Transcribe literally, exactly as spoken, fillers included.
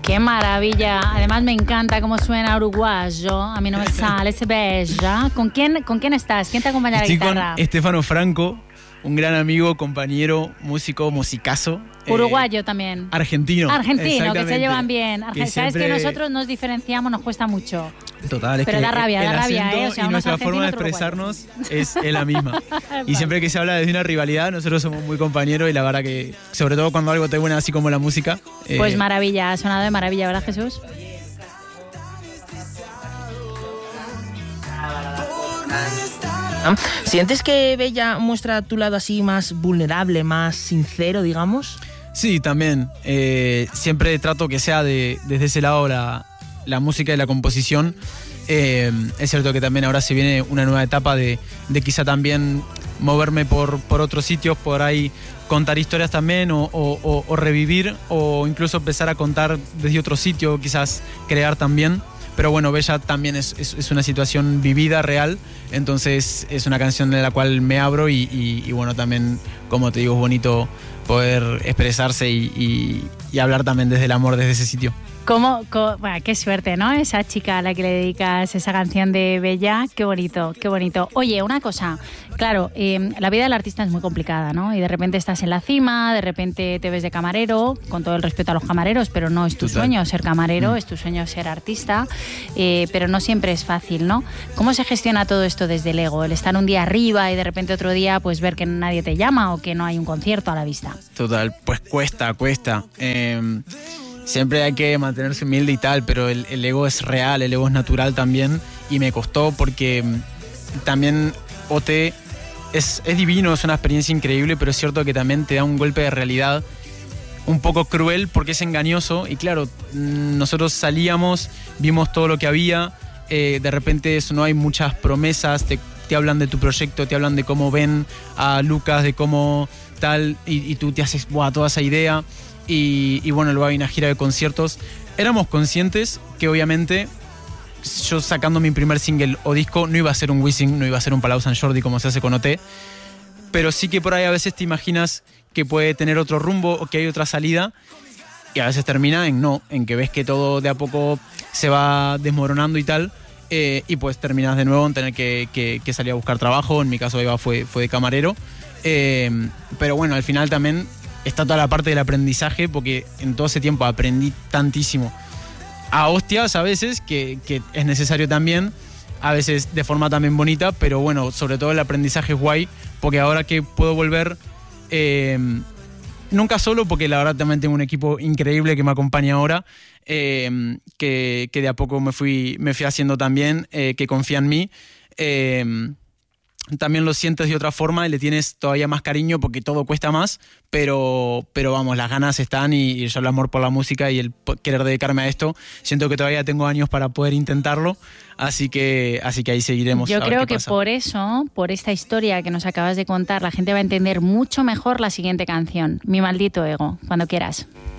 Qué maravilla. Además me encanta cómo suena uruguayo. A mí no me sale, se bella. ¿Con quién, ¿Con quién estás? ¿Quién te acompaña a la Estoy guitarra? con Estefano Franco, un gran amigo, compañero, músico, musicazo. Uruguayo eh, también. Argentino. Argentino, que se llevan bien. Arge- Que Sabes siempre- que nosotros nos diferenciamos, nos cuesta mucho. Total, es Pero que da rabia, el da rabia, acento ¿eh? O sea, y uno es nuestra argentino, forma de otro expresarnos es, es la misma. Y siempre que se habla desde una rivalidad, nosotros somos muy compañeros y la verdad que, sobre todo cuando algo te buena así como la música. eh, Pues maravilla, ha sonado de maravilla, ¿verdad, Jesús? ¿Sientes que Bella muestra tu lado así más vulnerable, más sincero, digamos? Sí, también. Eh, siempre trato que sea de, desde ese lado la, la música y la composición. Eh, es cierto que también ahora se viene una nueva etapa de, de quizá también moverme por, por otros sitios, por ahí contar historias también o, o- o- o revivir o incluso empezar a contar desde otro sitio, quizás crear también. Pero bueno, Bella también es, es- es una situación vivida, real, entonces es una canción de la cual me abro y, y- y bueno, también, como te digo, es bonito poder expresarse y, y- y hablar también desde el amor, desde ese sitio. ¿Cómo, cómo- bueno, qué suerte, ¿no? Esa chica a la que le dedicas esa canción de Bella, qué bonito, qué bonito. Oye, una cosa, claro, eh, la vida del artista es muy complicada, ¿no? Y de repente estás en la cima, de repente te ves de camarero, con todo el respeto a los camareros, pero no es tu Total. sueño ser camarero, Mm. es tu sueño ser artista, eh, pero no siempre es fácil, ¿no? ¿Cómo se gestiona todo esto desde el ego? El estar un día arriba y de repente otro día pues ver que nadie te llama o que no hay un concierto a la vista. Total, pues cuesta, cuesta. Eh, siempre hay que mantenerse humilde y tal, pero el, el ego es real, el ego es natural también. Y me costó porque mm, también O T es, es divino, es una experiencia increíble, pero es cierto que también te da un golpe de realidad un poco cruel porque es engañoso. Y claro, mm, nosotros salíamos, vimos todo lo que había, eh, de repente eso, no hay muchas promesas, te, te hablan de tu proyecto, te hablan de cómo ven a Lucas, de cómo tal, y, y tú te haces buah, toda esa idea. Y, y bueno, luego hay una gira de conciertos. Éramos conscientes que obviamente yo sacando mi primer single o disco no iba a ser un Wisin, no iba a ser un Palau Sant Jordi como se hace con O T, pero sí que por ahí a veces te imaginas que puede tener otro rumbo o que hay otra salida y a veces termina en no, en que ves que todo de a poco se va desmoronando y tal, eh, y pues terminas de nuevo en tener que, que- que salir a buscar trabajo. En mi caso Eva fue, fue de camarero, eh, pero bueno, al final también está toda la parte del aprendizaje porque en todo ese tiempo aprendí tantísimo a hostias a veces, que, que es necesario también, a veces de forma también bonita, pero bueno, sobre todo el aprendizaje es guay, porque ahora que puedo volver, eh, nunca solo, porque la verdad también tengo un equipo increíble que me acompaña ahora, eh, que, que de a poco me fui, me fui haciendo también, eh, que confía en mí. eh, También lo sientes de otra forma y le tienes todavía más cariño porque todo cuesta más, pero, pero vamos, las ganas están y, y yo el amor por la música y el po- querer dedicarme a esto, siento que todavía tengo años para poder intentarlo, así que, así que ahí seguiremos. Yo a ver creo qué que pasa. por eso, por esta historia que nos acabas de contar, la gente va a entender mucho mejor la siguiente canción, Mi maldito ego, cuando quieras.